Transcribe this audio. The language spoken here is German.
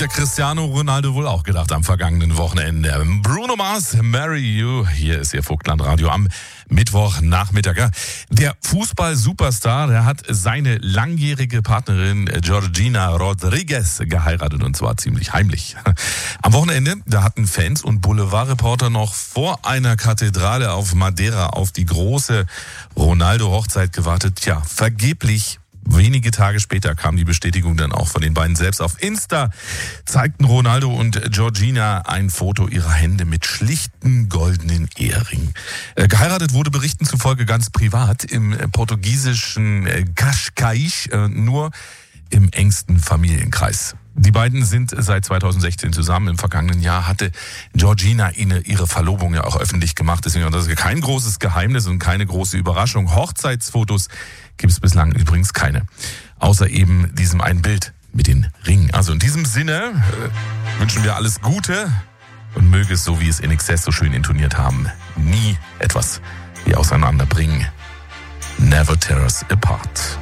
Der Cristiano Ronaldo wohl auch gedacht am vergangenen Wochenende. Bruno Mars, Marry You. Hier ist Ihr Vogtland-Radio am Mittwochnachmittag. Der Fußball-Superstar, der hat seine langjährige Partnerin Georgina Rodriguez geheiratet, und zwar ziemlich heimlich. Am Wochenende, da hatten Fans und Boulevardreporter noch vor einer Kathedrale auf Madeira auf die große Ronaldo-Hochzeit gewartet. Tja, vergeblich. Wenige Tage später kam die Bestätigung dann auch von den beiden selbst. Auf Insta zeigten Ronaldo und Georgina ein Foto ihrer Hände mit schlichten goldenen Ehering. Geheiratet wurde Berichten zufolge ganz privat im portugiesischen Cascais, nur im engsten Familienkreis. Die beiden sind seit 2016 zusammen. Im vergangenen Jahr hatte Georgina ihre Verlobung ja auch öffentlich gemacht. Deswegen ist das kein großes Geheimnis und keine große Überraschung. Hochzeitsfotos gibt es bislang übrigens keine. Außer eben diesem ein Bild mit den Ringen. Also in diesem Sinne wünschen wir alles Gute und möge es, so wie es INXS so schön intoniert haben, nie etwas wie auseinanderbringen. Never tear us apart.